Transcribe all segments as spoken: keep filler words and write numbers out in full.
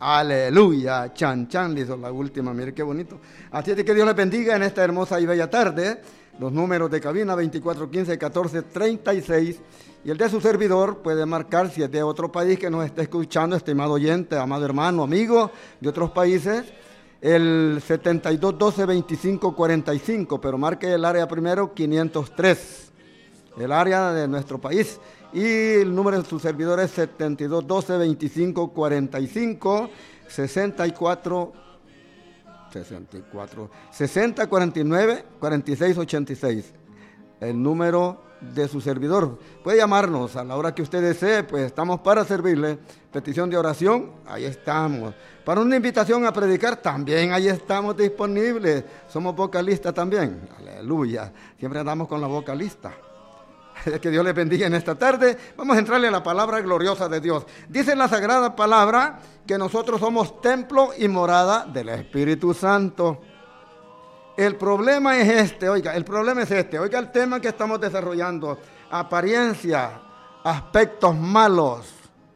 Aleluya, chan, chan, le hizo la última, mire qué bonito. Así es que Dios les bendiga en esta hermosa y bella tarde. Los números de cabina veinticuatro quince catorce treinta y seis y el de su servidor puede marcar si es de otro país que nos está escuchando, estimado oyente, amado hermano, amigo de otros países, el setenta y dos doce veinticinco cuarenta y cinco, pero marque el área primero quinientos tres, el área de nuestro país. Y el número de su servidor es setenta y dos doce veinticinco cuarenta y cinco, sesenta y cuatro, sesenta y cuatro, sesenta cuarenta y nueve cuarenta y seis ochenta y seis. El número de su servidor. Puede llamarnos a la hora que usted desee, pues estamos para servirle. Petición de oración, ahí estamos. Para una invitación a predicar, también ahí estamos disponibles. Somos vocalistas también. Aleluya. Siempre andamos con la vocalista. Que Dios les bendiga en esta tarde. Vamos a entrarle a la palabra gloriosa de Dios. Dice la sagrada palabra que nosotros somos templo y morada del Espíritu Santo. El problema es este, oiga, el problema es este. Oiga el tema que estamos desarrollando. Apariencia, aspectos malos.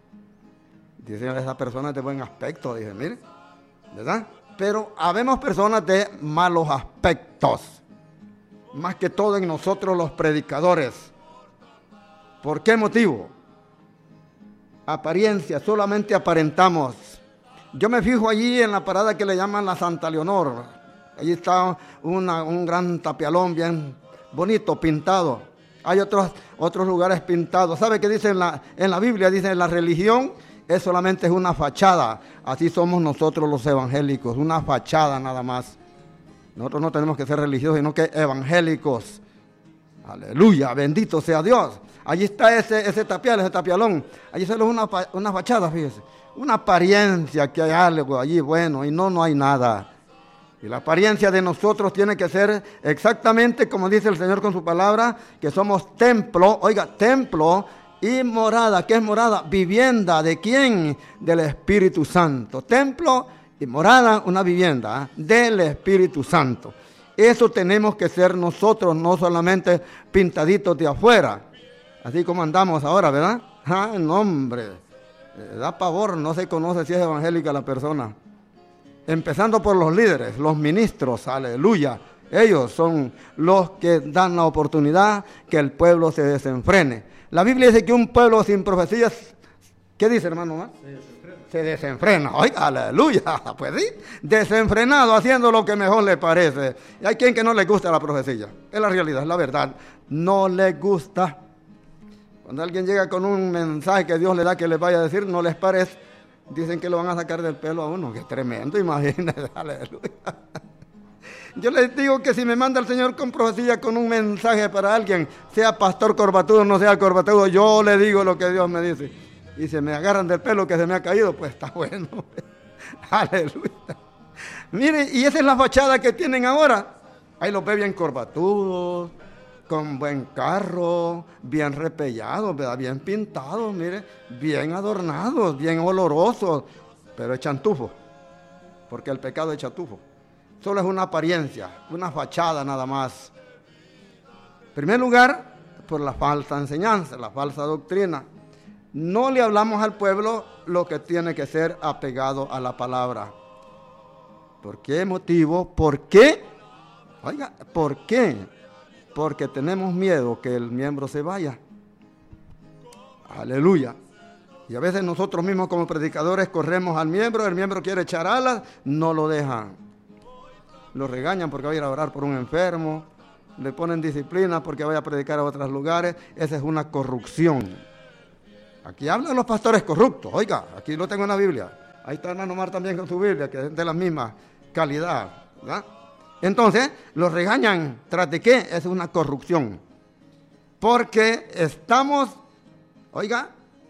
Dicen esas personas de buen aspecto, dice, mire, ¿verdad? Pero habemos personas de malos aspectos. Más que todo en nosotros los predicadores. ¿Por qué motivo? Apariencia, solamente aparentamos. Yo me fijo allí en la parada que le llaman la Santa Leonor. Allí está una, un gran tapialón bien bonito, pintado. Hay otros, otros lugares pintados. ¿Sabe qué dice en la, en la Biblia? Dice, la religión es solamente una fachada. Así somos nosotros los evangélicos, una fachada nada más. Nosotros no tenemos que ser religiosos, sino que evangélicos. Aleluya, bendito sea Dios. Allí está ese, ese tapial, ese tapialón. Allí solo es una, una fachada, fíjese. Una apariencia que hay algo allí bueno y no, no hay nada. Y la apariencia de nosotros tiene que ser exactamente como dice el Señor con su palabra, que somos templo, oiga, templo y morada. ¿Qué es morada? Vivienda. ¿De quién? Del Espíritu Santo. Templo y morada, una vivienda del Espíritu Santo. Eso tenemos que ser nosotros, no solamente pintaditos de afuera. Así como andamos ahora, ¿verdad? ¡Ah, no, hombre! Eh, da pavor, no se conoce si es evangélica la persona. Empezando por los líderes, los ministros, aleluya. Ellos son los que dan la oportunidad que el pueblo se desenfrene. La Biblia dice que un pueblo sin profecías, ¿qué dice, hermano? Se desenfrena. Se desenfrena, oiga, aleluya. Pues sí, desenfrenado, haciendo lo que mejor le parece. Y hay quien que no le gusta la profecía. Es la realidad, es la verdad. No le gusta. Cuando alguien llega con un mensaje que Dios le da que les vaya a decir, no les parece, dicen que lo van a sacar del pelo a uno. ¡Qué tremendo! Imagínense, aleluya. Yo les digo que si me manda el Señor con profecía, con un mensaje para alguien, sea pastor corbatudo o no sea corbatudo, yo le digo lo que Dios me dice. Y se me agarran del pelo que se me ha caído, pues está bueno. Aleluya. Mire, y esa es la fachada que tienen ahora. Ahí los ve bien corbatudos, con buen carro, bien repellados, ¿verdad? Bien pintados, mire, bien adornados, bien olorosos, pero echan tufo, porque el pecado echa tufo. Solo es una apariencia, una fachada nada más. En primer lugar, por la falsa enseñanza, la falsa doctrina. No le hablamos al pueblo lo que tiene que ser apegado a la palabra. ¿Por qué motivo? ¿Por qué? Oiga, ¿por qué? Porque tenemos miedo que el miembro se vaya. Aleluya. Y a veces nosotros mismos como predicadores corremos al miembro, el miembro quiere echar alas, no lo dejan. Lo regañan porque va a ir a orar por un enfermo, le ponen disciplina porque vaya a predicar a otros lugares. Esa es una corrupción. Aquí hablan los pastores corruptos. Oiga, aquí lo tengo en la Biblia. Ahí está hermano Omar también con su Biblia, que es de la misma calidad, ¿verdad? Entonces, los regañan, ¿tras de qué? Es una corrupción. Porque estamos, oiga,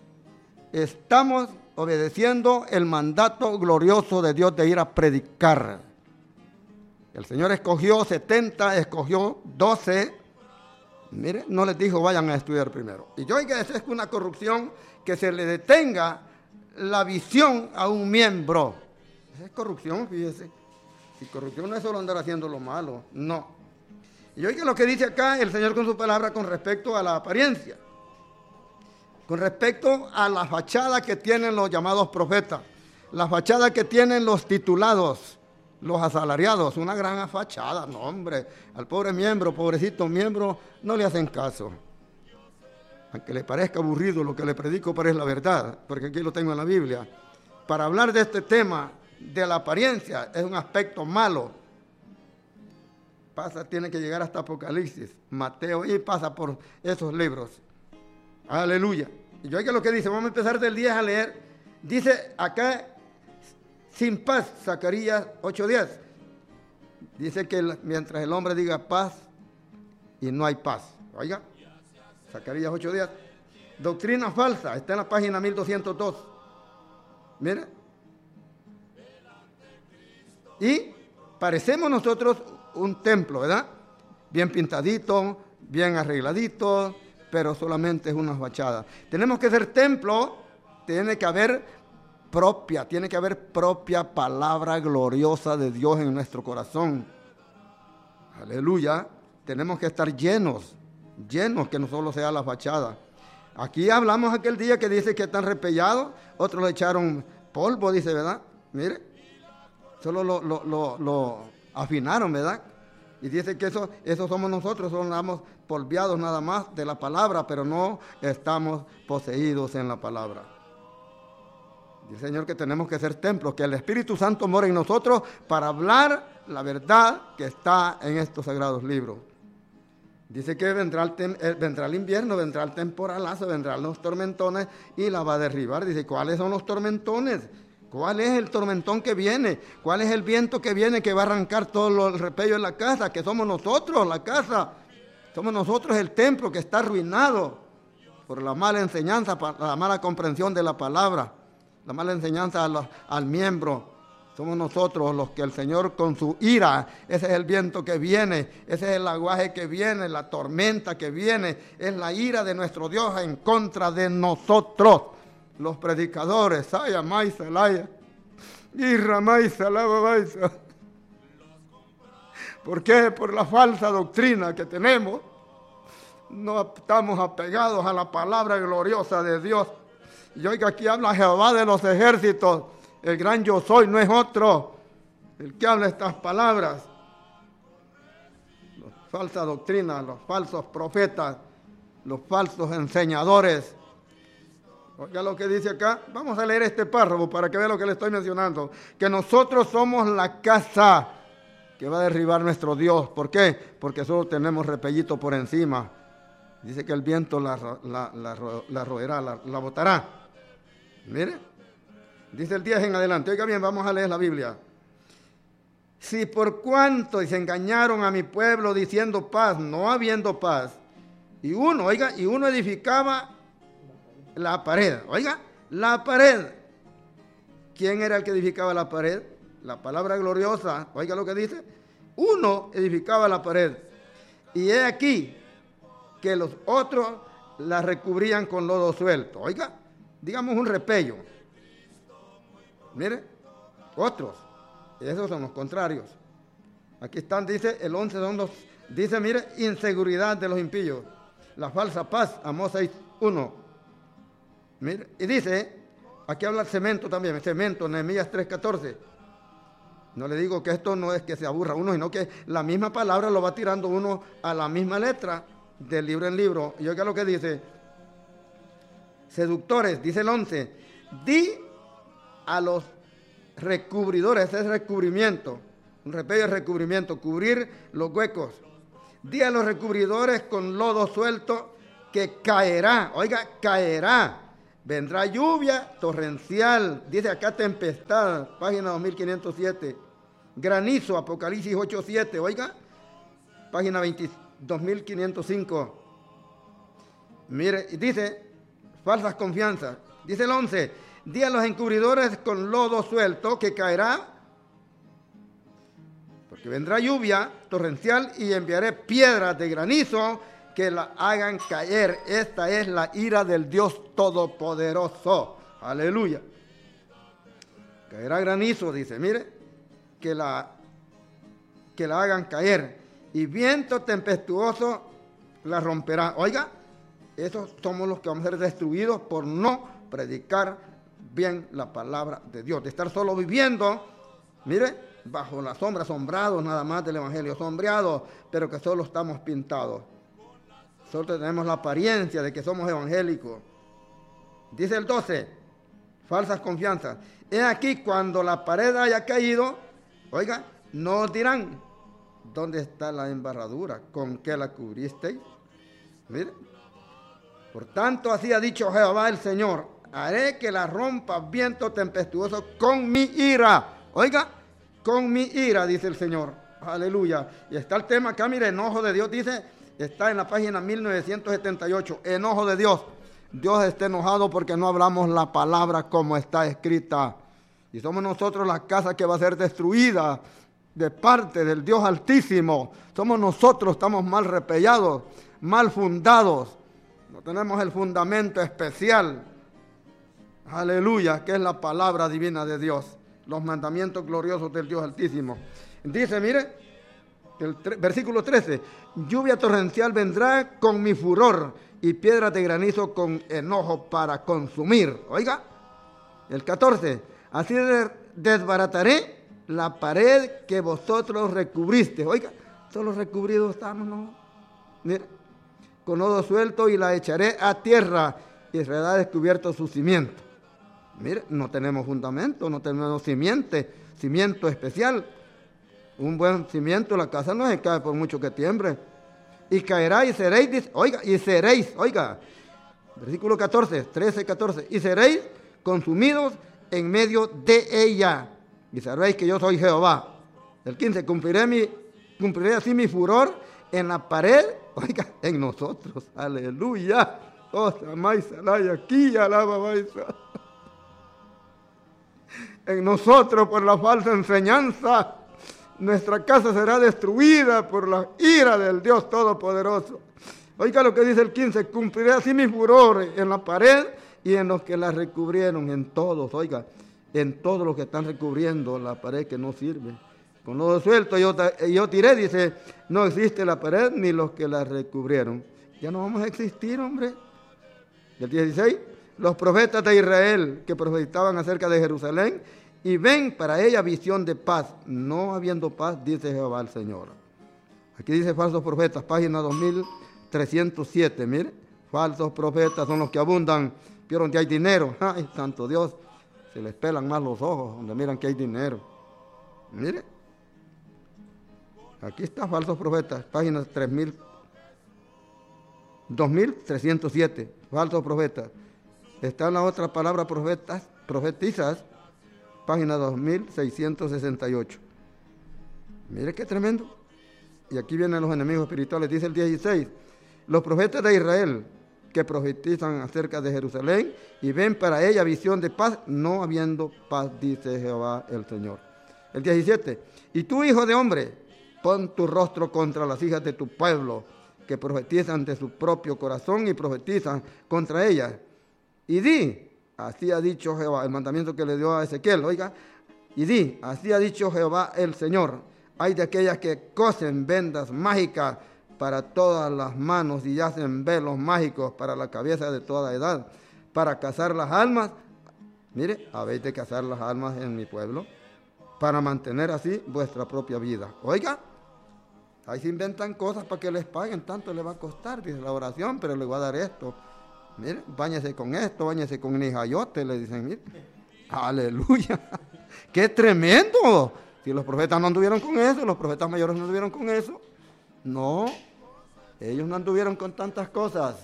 estamos obedeciendo el mandato glorioso de Dios de ir a predicar. El Señor escogió setenta, escogió doce. Mire, no les dijo vayan a estudiar primero. Y yo, oiga, esa es una corrupción, que se le detenga la visión a un miembro. Esa es corrupción, fíjese. Y corrupción no es solo andar haciendo lo malo, no. Y oiga lo que dice acá el Señor con su palabra con respecto a la apariencia. Con respecto a la fachada que tienen los llamados profetas. La fachada que tienen los titulados, los asalariados, una gran fachada, no hombre, al pobre miembro, pobrecito miembro, no le hacen caso. Aunque le parezca aburrido lo que le predico, pero es la verdad, porque aquí lo tengo en la Biblia. Para hablar de este tema, de la apariencia, es un aspecto malo. Pasa, tiene que llegar hasta Apocalipsis, Mateo, y pasa por esos libros. Aleluya. Y yo oiga lo que dice, vamos a empezar del diez a leer. Dice acá, sin paz, Zacarías ocho diez. Dice que el, mientras el hombre diga paz y no hay paz. Oiga, Zacarías ocho diez. Doctrina falsa, está en la página mil doscientos dos. Mire. Y parecemos nosotros un templo, ¿verdad? Bien pintadito, bien arregladito, pero solamente es una fachada. Tenemos que ser templo, tiene que haber propia, tiene que haber propia palabra gloriosa de Dios en nuestro corazón. Aleluya. Tenemos que estar llenos, llenos, que no solo sea la fachada. Aquí hablamos aquel día que dice que están repellados, otros le echaron polvo, dice, ¿verdad? Mire, solo lo, lo, lo, lo afinaron, ¿verdad? Y dice que eso, eso somos nosotros, solo andamos polveados nada más de la palabra, pero no estamos poseídos en la palabra. Dice el Señor que tenemos que ser templos, que el Espíritu Santo mora en nosotros para hablar la verdad que está en estos sagrados libros. Dice que vendrá el, tem, eh, vendrá el invierno, vendrá el temporalazo, vendrán los tormentones y la va a derribar. Dice, ¿cuáles son los tormentones? ¿Cuál es el tormentón que viene? ¿Cuál es el viento que viene que va a arrancar todo el repello en la casa? Que somos nosotros, la casa. Somos nosotros el templo que está arruinado por la mala enseñanza, la mala comprensión de la palabra, la mala enseñanza al, al miembro. Somos nosotros los que el Señor con su ira, ese es el viento que viene, ese es el aguaje que viene, la tormenta que viene, es la ira de nuestro Dios en contra de nosotros, los predicadores. Saya maisa laya, irra maisa lava maisa. ¿Por qué? Por la falsa doctrina que tenemos. No estamos apegados a la palabra gloriosa de Dios. Y oiga, aquí habla Jehová de los ejércitos. El gran yo soy no es otro el que habla estas palabras. Las falsas doctrinas, los falsos profetas, los falsos enseñadores. Oiga lo que dice acá. Vamos a leer este párrafo para que vea lo que le estoy mencionando. Que nosotros somos la casa que va a derribar nuestro Dios. ¿Por qué? Porque solo tenemos repellito por encima. Dice que el viento la, la, la, la roerá, la, la botará. Mire. Dice el diez en adelante. Oiga bien, vamos a leer la Biblia. Si por cuanto se engañaron a mi pueblo diciendo paz, no habiendo paz, y uno, oiga, y uno edificaba la pared. Oiga, la pared. ¿Quién era el que edificaba la pared? La palabra gloriosa. Oiga lo que dice. Uno edificaba la pared. Y he aquí que los otros la recubrían con lodo suelto. Oiga, digamos un repello. Mire, otros, esos son los contrarios. Aquí están, dice, el once son los, dice, mire, inseguridad de los impíos. La falsa paz, Amós seis uno. Mire, y dice, aquí habla el cemento también, el cemento, Nehemías tres catorce. No le digo que esto no es que se aburra uno, sino que la misma palabra lo va tirando uno a la misma letra, de libro en libro. Y oiga lo que dice, seductores, dice el once, di a los recubridores, ese es recubrimiento, un repello es recubrimiento, cubrir los huecos. Di a los recubridores con lodo suelto que caerá, oiga, caerá. Vendrá lluvia torrencial, dice acá tempestad, página dos mil quinientos siete. Granizo, Apocalipsis ocho siete, oiga, página dos mil quinientos cinco. Mire, dice, falsas confianzas, dice el once. Di a los encubridores con lodo suelto que caerá, porque vendrá lluvia torrencial y enviaré piedras de granizo que la hagan caer. Esta es la ira del Dios Todopoderoso. Aleluya. Caerá granizo, dice, mire, que la, que la hagan caer. Y viento tempestuoso la romperá. Oiga, esos somos los que vamos a ser destruidos por no predicar bien la palabra de Dios, de estar solo viviendo, mire, bajo la sombra, asombrados nada más del evangelio, sombreados, pero que solo estamos pintados. Solo tenemos la apariencia de que somos evangélicos. Dice el doce, falsas confianzas. He aquí cuando la pared haya caído, oiga, no os dirán, ¿dónde está la embarradura? ¿Con qué la cubristeis? Mire. Por tanto, así ha dicho Jehová el Señor, haré que la rompa viento tempestuoso con mi ira. Oiga, con mi ira, dice el Señor. Aleluya. Y está el tema acá, mire, enojo de Dios, dice, está en la página mil novecientos setenta y ocho, enojo de Dios. Dios está enojado porque no hablamos la palabra como está escrita. Y somos nosotros la casa que va a ser destruida de parte del Dios Altísimo. Somos nosotros, estamos mal repellados, mal fundados. No tenemos el fundamento especial. Aleluya, que es la palabra divina de Dios. Los mandamientos gloriosos del Dios Altísimo. Dice, mire, el versículo trece. Lluvia torrencial vendrá con mi furor y piedras de granizo con enojo para consumir. Oiga, el catorce. Así desbarataré la pared que vosotros recubriste. Oiga, solo recubridos estamos, ¿no? Mire, con lodo suelto y la echaré a tierra y será descubierto su cimiento. Mire, no tenemos fundamento, no tenemos simiente, cimiento especial. Un buen cimiento, la casa no se cae por mucho que tiembre. Y caerá y seréis, dice, oiga, y seréis, oiga, versículo catorce, trece, catorce, y seréis consumidos en medio de ella. Y sabréis que yo soy Jehová. El quince, cumpliré, mi, cumpliré así mi furor en la pared, oiga, en nosotros. Aleluya. Oh, Maisa, aquí, alaba Maisa. En nosotros por la falsa enseñanza. Nuestra casa será destruida por la ira del Dios Todopoderoso. Oiga lo que dice el quince, cumpliré así mi furor en la pared y en los que la recubrieron, en todos, oiga, en todos los que están recubriendo la pared que no sirve. Con lodo suelto yo, yo tiré, dice, no existe la pared ni los que la recubrieron. Ya no vamos a existir, hombre. El dieciséis, los profetas de Israel que profetizaban acerca de Jerusalén y ven para ella visión de paz, no habiendo paz, dice Jehová el Señor. Aquí dice falsos profetas, página dos mil trescientos siete, mire, falsos profetas son los que abundan, vieron que hay dinero, ay, santo Dios, se les pelan más los ojos donde miran que hay dinero. Mire, aquí está falsos profetas, página dos mil trescientos siete, falsos profetas. Está en la otra palabra profetas, profetizas, página dos mil seiscientos sesenta y ocho. Mire qué tremendo. Y aquí vienen los enemigos espirituales, dice el dieciséis. Los profetas de Israel que profetizan acerca de Jerusalén y ven para ella visión de paz, no habiendo paz, dice Jehová el Señor. El diecisiete. Y tú, hijo de hombre, pon tu rostro contra las hijas de tu pueblo, que profetizan de su propio corazón y profetizan contra ellas. Y di, así ha dicho Jehová, el mandamiento que le dio a Ezequiel, oiga, y di, así ha dicho Jehová el Señor, hay de aquellas que cosen vendas mágicas para todas las manos y hacen velos mágicos para la cabeza de toda edad, para cazar las almas, mire, habéis de cazar las almas en mi pueblo, para mantener así vuestra propia vida. Oiga, ahí se inventan cosas para que les paguen, tanto le va a costar, dice la oración, pero le va a dar esto. Mire, báñese con esto, báñese con nijayote, le dicen, mire. Aleluya. ¡Qué tremendo! Si los profetas no anduvieron con eso, los profetas mayores no anduvieron con eso. No, ellos no anduvieron con tantas cosas.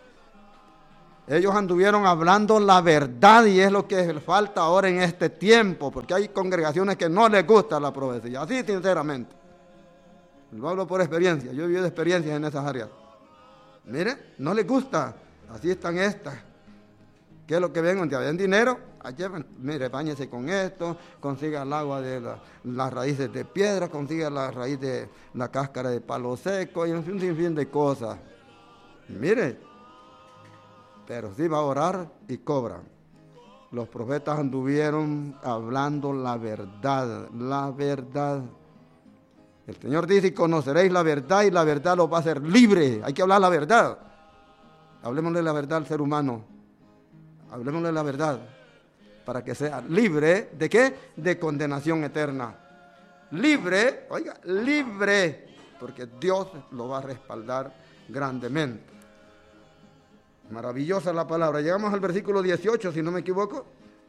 Ellos anduvieron hablando la verdad y es lo que falta ahora en este tiempo, porque hay congregaciones que no les gusta la profecía, así sinceramente. Lo hablo por experiencia, yo he vivido experiencias en esas áreas. Mire, no les gusta. Así están estas. ¿Qué es lo que ven? Donde habían dinero, allí, mire, báñese con esto, consiga el agua de la, las raíces de piedra, consiga la raíz de la cáscara de palo seco y un sinfín de cosas. Mire, pero sí va a orar y cobra. Los profetas anduvieron hablando la verdad, la verdad. El Señor dice, y conoceréis la verdad y la verdad los va a hacer libre. Hay que hablar la verdad. Hablemosle la verdad al ser humano. Hablemosle la verdad. para que sea libre, ¿de qué? De condenación eterna. Libre, oiga, libre, porque Dios lo va a respaldar grandemente. Maravillosa la palabra. Llegamos al versículo dieciocho, si no me equivoco.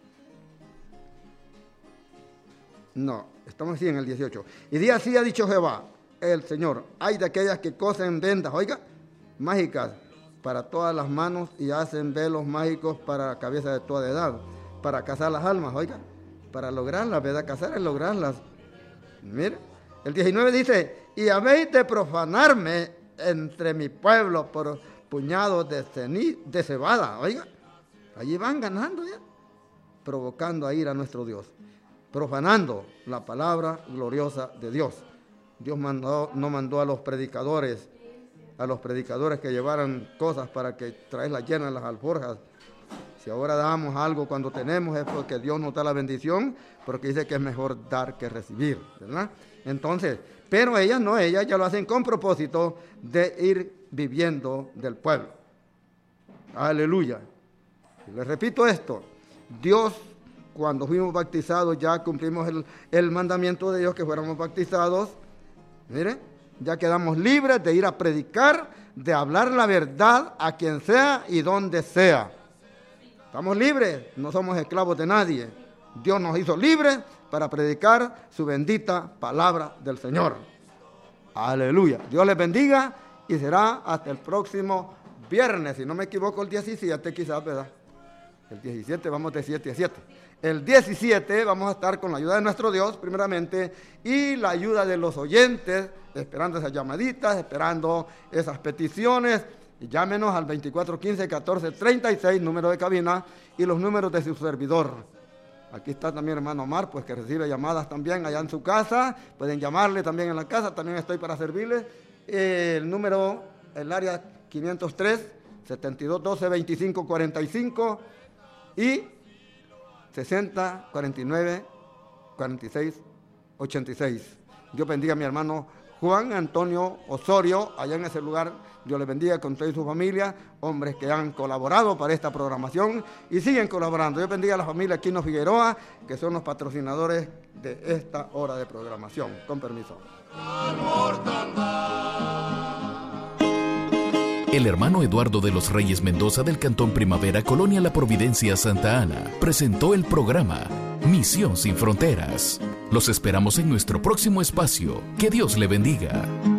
No, estamos así en el dieciocho. Y día así ha dicho Jehová, el Señor, hay de aquellas que cosen vendas, oiga, mágicas para todas las manos y hacen velos mágicos para la cabeza de toda edad, para cazar las almas, oiga, para lograrlas, ¿verdad? Cazar es lograrlas. Mire, el diecinueve dice, y habéis de profanarme entre mi pueblo por puñados de, ceni de cebada, oiga, allí van ganando ya, provocando a ir a nuestro Dios, profanando la palabra gloriosa de Dios. Dios mandó, no mandó a los predicadores, a los predicadores que llevaran cosas para que traerlas llenas las alforjas. Si ahora damos algo cuando tenemos es porque Dios nos da la bendición, porque dice que es mejor dar que recibir, ¿verdad? Entonces, pero ellas no, ellas ya lo hacen con propósito de ir viviendo del pueblo. Aleluya. Les repito esto, Dios, cuando fuimos bautizados, ya cumplimos el, el mandamiento de Dios que fuéramos bautizados. Mire, ya quedamos libres de ir a predicar, de hablar la verdad a quien sea y donde sea. Estamos libres, no somos esclavos de nadie. Dios nos hizo libres para predicar su bendita palabra del Señor. Aleluya. Dios les bendiga y será hasta el próximo viernes, si no me equivoco, el diecisiete quizás, ¿verdad? El diecisiete, vamos de siete a siete. El diecisiete vamos a estar con la ayuda de nuestro Dios, primeramente, y la ayuda de los oyentes, esperando esas llamaditas, esperando esas peticiones. Y llámenos al veinticuatro quince catorce treinta y seis, número de cabina, y los números de su servidor. Aquí está también hermano Omar, pues que recibe llamadas también allá en su casa. Pueden llamarle también en la casa, también estoy para servirles. El número, el área quinientos tres, setenta y dos doce veinticinco cuarenta y cinco y sesenta cuarenta y nueve cuarenta y seis ochenta y seis. Dios bendiga a mi hermano Juan Antonio Osorio, allá en ese lugar. Dios les bendiga con toda su familia, hombres que han colaborado para esta programación y siguen colaborando. Dios bendiga a la familia Aquino Figueroa, que son los patrocinadores de esta hora de programación. Con permiso. El hermano Eduardo de los Reyes Mendoza del Cantón Primavera, Colonia La Providencia, Santa Ana, presentó el programa Misión Sin Fronteras. Los esperamos en nuestro próximo espacio. Que Dios le bendiga.